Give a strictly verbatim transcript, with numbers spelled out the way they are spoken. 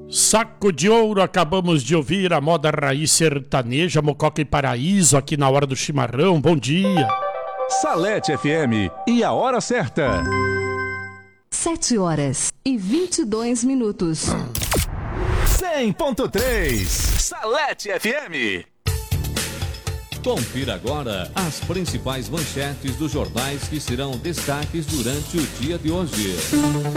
Saco de Ouro, acabamos de ouvir a moda raiz sertaneja, Mococa e Paraíso aqui na hora do chimarrão. Bom dia. Salete F M e a hora certa. Sete horas e vinte e dois minutos. cem ponto três Salete F M. Confira agora as principais manchetes dos jornais que serão destaques durante o dia de hoje.